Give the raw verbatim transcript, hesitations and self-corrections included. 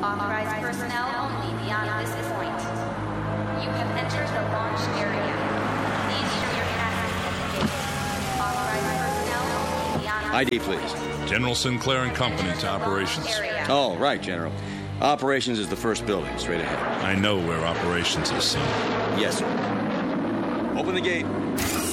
Authorized personnel only beyond this point. You have entered the launch area. Please show your passes at the gate. Authorized personnel only beyond I D, please. General Sinclair and Company to operations. Oh, right, General. Operations is the first building, straight ahead. I know where operations is, son. Yes, sir. Open the gate.